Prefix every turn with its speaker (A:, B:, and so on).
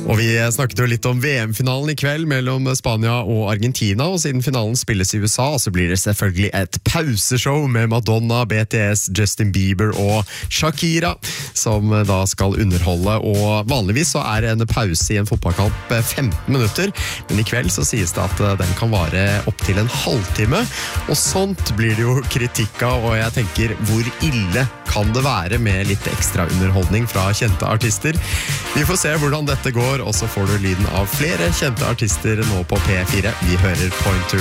A: Og vi snakket jo litt om VM-finalen i kveld mellom Spania og Argentina, og siden finalen spilles i USA, så blir det selvfølgelig et pauseshow med Madonna, BTS, Justin Bieber og Shakira, som da skal underholde, og vanligvis så en pause i en fotballkamp 15 minutter, men i kveld så sies det at den kan vare opp til en halvtime, og sånt blir det jo kritikk av, og jeg tenker, hvor ille kan det være med litt ekstra underholdning fra kjente artister? Vi får se hvordan dette går, og så får du lyden av flere kjente artister nå på P4. Vi hører Pointer.